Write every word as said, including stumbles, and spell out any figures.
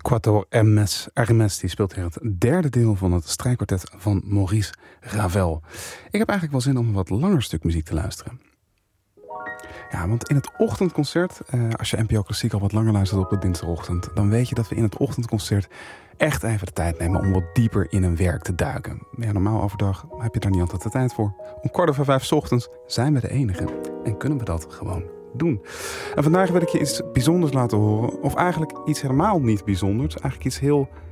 Quattro Hermes, Hermes die speelt hier het derde deel van het strijkkwartet van Maurice Ravel. Ik heb eigenlijk wel zin om een wat langer stuk muziek te luisteren. Ja, want in het ochtendconcert, eh, als je N P O Klassiek al wat langer luistert op de dinsdagochtend, dan weet je dat we in het ochtendconcert echt even de tijd nemen om wat dieper in een werk te duiken. Ja, normaal overdag heb je daar niet altijd de tijd voor. Om kwart over vijf 's ochtends zijn we de enige en kunnen we dat gewoon doen. En vandaag wil ik je iets bijzonders laten horen, of eigenlijk iets helemaal niet bijzonders, eigenlijk iets heel